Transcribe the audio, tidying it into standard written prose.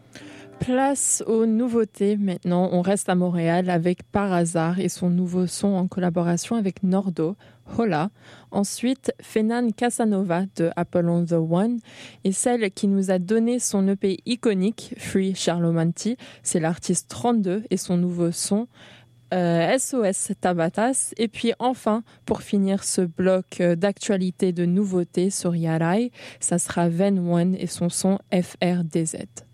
Place aux nouveautés maintenant. On reste à Montréal avec Par hasard et son nouveau son en collaboration avec Nordo, Hola. Ensuite, Fenan Casanova de Apollon the One et celle qui nous a donné son EP iconique, Free Charlomanti, c'est l'artiste 32 et son nouveau son SOS Tabatas. Et puis enfin, pour finir ce bloc d'actualité de nouveautés sur Yarai, ça sera Ven One et son son FRDZ.